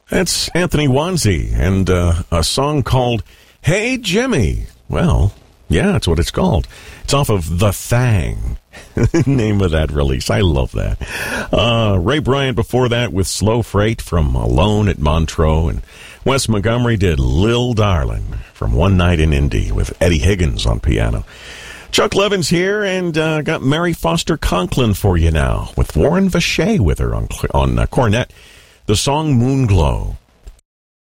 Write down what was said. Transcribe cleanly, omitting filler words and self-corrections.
That's Anthony Wanzi and a song called Hey Jimmy. Well, yeah, that's what it's called. It's off of The Thang, name of that release. I love that. Ray Bryant before that with Slow Freight from Alone at Montreux. And Wes Montgomery did Lil Darlin' from One Night in Indy with Eddie Higgins on piano. Chuck Levin's here and got Mary Foster Conklin for you now with Warren Vacher with her on cornet. The song Moonglow.